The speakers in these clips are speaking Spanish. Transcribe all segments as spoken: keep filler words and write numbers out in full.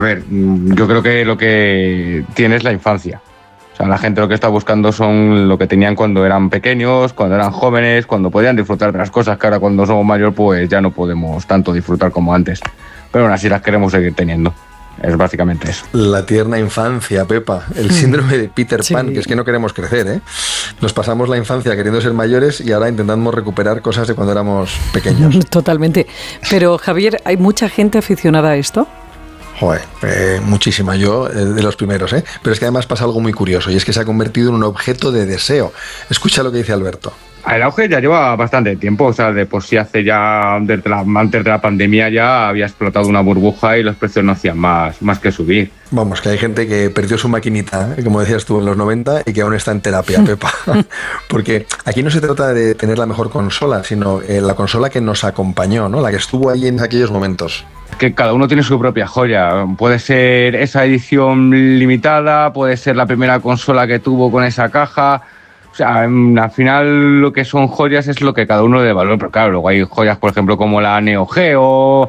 A ver, yo creo que lo que tiene es la infancia. O sea, la gente lo que está buscando son lo que tenían cuando eran pequeños, cuando eran jóvenes, cuando podían disfrutar de las cosas que ahora cuando somos mayores pues ya no podemos tanto disfrutar como antes. Pero aún así las queremos seguir teniendo. Es básicamente eso. La tierna infancia, Pepa. El síndrome de Peter Pan, sí. Que es que no queremos crecer, ¿eh? Nos pasamos la infancia queriendo ser mayores y ahora intentamos recuperar cosas de cuando éramos pequeños. Totalmente. Pero, Javier, ¿hay mucha gente aficionada a esto? Joder, eh, muchísima, yo eh, de los primeros, ¿eh? Pero es que además pasa algo muy curioso y es que se ha convertido en un objeto de deseo. Escucha lo que dice Alberto. El auge ya lleva bastante tiempo, o sea, de por sí hace ya, desde la, antes de la pandemia ya había explotado una burbuja y los precios no hacían más, más que subir. Vamos, que hay gente que perdió su maquinita, ¿eh? Como decías tú, en los noventa y que aún está en terapia, Pepa. Porque aquí no se trata de tener la mejor consola, sino eh, la consola que nos acompañó, ¿no? La que estuvo ahí en aquellos momentos. Que cada uno tiene su propia joya. Puede ser esa edición limitada, puede ser la primera consola que tuvo con esa caja. O sea, al final lo que son joyas es lo que cada uno le da valor. Pero claro, luego hay joyas, por ejemplo, como la Neo Geo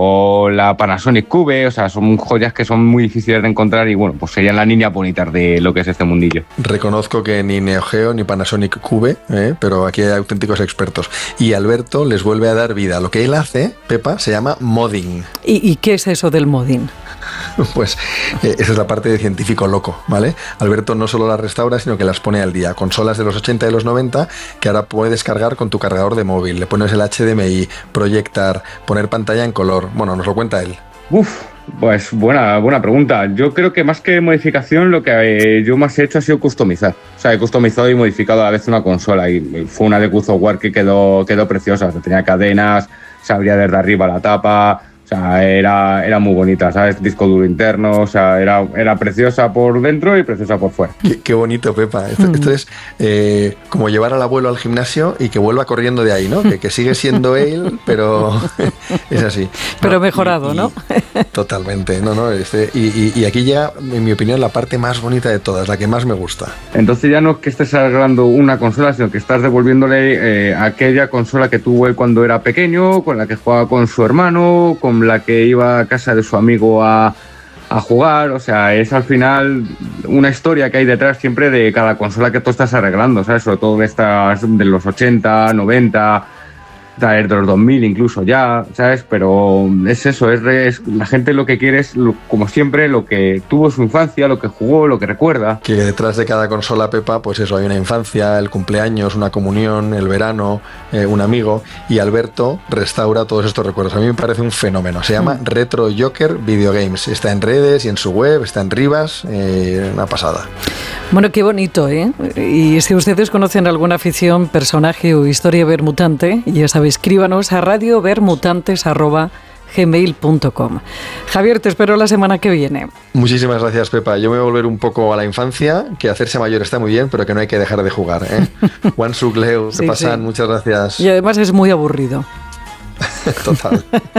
o la Panasonic Cube. O sea, son joyas que son muy difíciles de encontrar y bueno, pues serían las niñas bonitas de lo que es este mundillo. Reconozco que ni Neo Geo ni Panasonic Cube, ¿eh? Pero aquí hay auténticos expertos. Y Alberto les vuelve a dar vida. Lo que él hace, Pepa, se llama modding. ¿Y, y qué es eso del modding? Pues eh, esa es la parte de científico loco, ¿vale? Alberto no solo las restaura, sino que las pone al día. Consolas de los ochenta y los noventa que ahora puedes cargar con tu cargador de móvil. Le pones el H D M I, proyectar, poner pantalla en color. Bueno, nos lo cuenta él. Uf, pues buena, buena pregunta. Yo creo que más que modificación, lo que eh, yo más he hecho ha sido customizar. O sea, he customizado y modificado a la vez una consola y fue una de God of War que quedó, quedó preciosa. O sea, tenía cadenas, se abría desde arriba la tapa. O sea, era, era muy bonita, ¿sabes? Disco duro interno, o sea, era, era preciosa por dentro y preciosa por fuera. Qué, qué bonito, Pepa. Esto, mm. esto es eh, como llevar al abuelo al gimnasio y que vuelva corriendo de ahí, ¿no? Que, que sigue siendo él, pero es así. Pero mejorado, y, y, ¿no? Totalmente, no, no. Este, y, y, y aquí ya, en mi opinión, la parte más bonita de todas, la que más me gusta. Entonces ya no es que estés arreglando una consola, sino que estás devolviéndole eh, aquella consola que tuvo él cuando era pequeño, con la que jugaba con su hermano, con la que iba a casa de su amigo a, a jugar. O sea, es al final una historia que hay detrás siempre de cada consola que tú estás arreglando, ¿sabes? Sobre todo de estas de los ochenta, noventa, de los dos mil incluso ya, ¿sabes? Pero es eso, es, es la gente lo que quiere es, lo, como siempre, lo que tuvo su infancia, lo que jugó, lo que recuerda. Que detrás de cada consola, Pepa, pues eso, hay una infancia, el cumpleaños, una comunión, el verano, eh, un amigo, y Alberto restaura todos estos recuerdos. A mí me parece un fenómeno. Se llama mm. Retro Joker Video Games. Está en redes y en su web, está en Rivas, eh, una pasada. Bueno, qué bonito, ¿eh? Y si ustedes conocen alguna afición, personaje o historia vermutante, ya saben, escríbanos a radiovermutantes arroba gmail punto com. Javier, te espero la semana que viene. Muchísimas gracias, Pepa. Yo me voy a volver un poco a la infancia, que hacerse mayor está muy bien, pero que no hay que dejar de jugar, ¿eh? Juan Sucleu, ¿qué sí, pasan? Sí. Muchas gracias. Y además es muy aburrido. Total.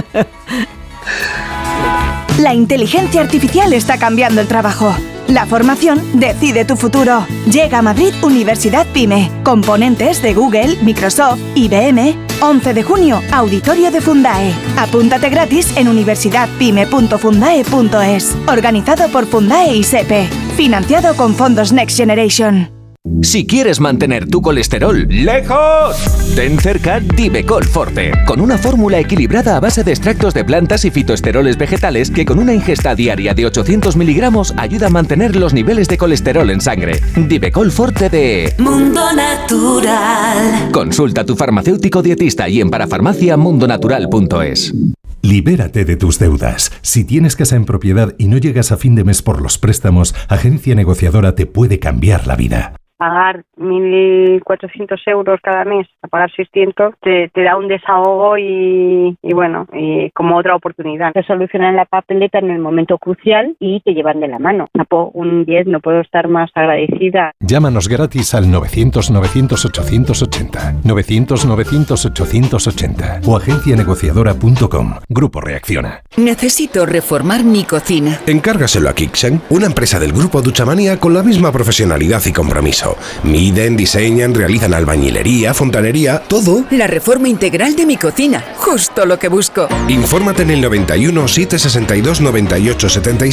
La inteligencia artificial está cambiando el trabajo. La formación decide tu futuro. Llega a Madrid Universidad PyME. Componentes de Google, Microsoft, I B M. once de junio, auditorio de Fundae. Apúntate gratis en universidad pyme punto fundae punto es. Organizado por Fundae y SEPE. Financiado con fondos Next Generation. Si quieres mantener tu colesterol lejos, ten cerca Divecol Forte, con una fórmula equilibrada a base de extractos de plantas y fitoesteroles vegetales que con una ingesta diaria de ochocientos miligramos ayuda a mantener los niveles de colesterol en sangre. Divecol Forte de Mundo Natural. Consulta a tu farmacéutico dietista y en parafarmacia mundo natural punto es. Libérate de tus deudas. Si tienes casa en propiedad y no llegas a fin de mes por los préstamos, Agencia Negociadora te puede cambiar la vida. Pagar mil cuatrocientos euros cada mes, a pagar seiscientos, te, te da un desahogo y, y bueno, y como otra oportunidad. Te solucionan la papeleta en el momento crucial y te llevan de la mano. Un diez, no puedo estar más agradecida. Llámanos gratis al novecientos novecientos ochocientos ochenta, novecientos novecientos ochocientos ochenta o agencia negociadora punto com. Grupo Reacciona. Necesito reformar mi cocina. Encárgaselo a Kixen, una empresa del grupo Duchamania con la misma profesionalidad y compromiso. todo. Miden, diseñan, realizan albañilería, fontanería, todo. La reforma integral de mi cocina, justo lo que busco. Infórmate en el noventa y uno, setecientos sesenta y dos, noventa y ocho setenta y seis